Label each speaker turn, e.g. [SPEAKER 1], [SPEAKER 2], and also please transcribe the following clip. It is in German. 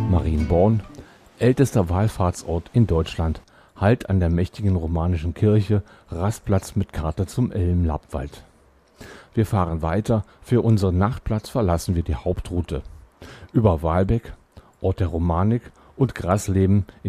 [SPEAKER 1] Marienborn, ältester Wallfahrtsort in Deutschland, Halt an der mächtigen romanischen Kirche, Rastplatz mit Karte zum Elm-Lappwald. Wir fahren weiter, für unseren Nachtplatz verlassen wir die Hauptroute. Über Walbeck, Ort der Romanik und Grasleben